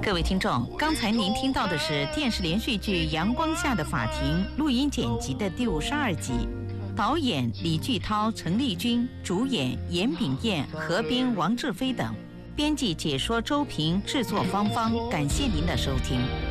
各位听众，刚才您听到的是电视连续剧《阳光下的法庭》录音剪辑的第52集，导演李巨涛、陈丽君，主演严炳彦、何冰、王志飞等，编辑解说周平，制作芳芳。感谢您的收听。